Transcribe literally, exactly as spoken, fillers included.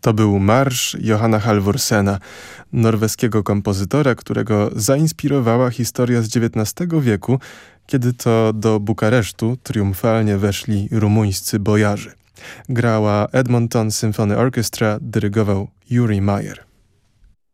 To był marsz Johanna Halvorsena, norweskiego kompozytora, którego zainspirowała historia z dziewiętnastego wieku, kiedy to do Bukaresztu triumfalnie weszli rumuńscy bojarzy. Grała Edmonton Symphony Orchestra, dyrygował Yuri Mayer.